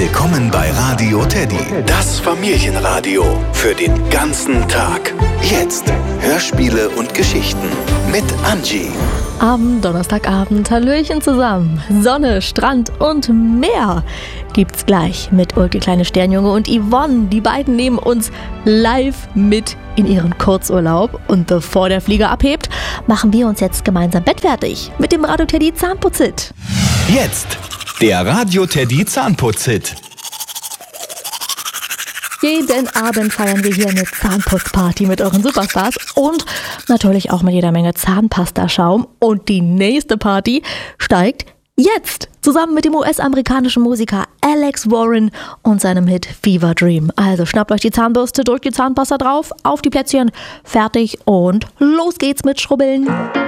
Willkommen bei Radio Teddy, das Familienradio für den ganzen Tag. Jetzt Hörspiele und Geschichten mit Angie. Am Donnerstagabend, Hallöchen zusammen. Sonne, Strand und Meer gibt's gleich mit Ulke Kleine Sternjunge und Yvonne. Die beiden nehmen uns live mit in ihren Kurzurlaub. Und bevor der Flieger abhebt, machen wir uns jetzt gemeinsam bettfertig mit dem Radio Teddy Zahnputz-Hit. Jetzt der Radio Teddy Zahnputz-Hit. Jeden Abend feiern wir hier eine Zahnputzparty mit euren Superstars und natürlich auch mit jeder Menge Zahnpastaschaum. Und die nächste Party steigt jetzt zusammen mit dem US-amerikanischen Musiker Alex Warren und seinem Hit Fever Dream. Also schnappt euch die Zahnbürste, drückt die Zahnpasta drauf, auf die Plätzchen, fertig und los geht's mit Schrubbeln.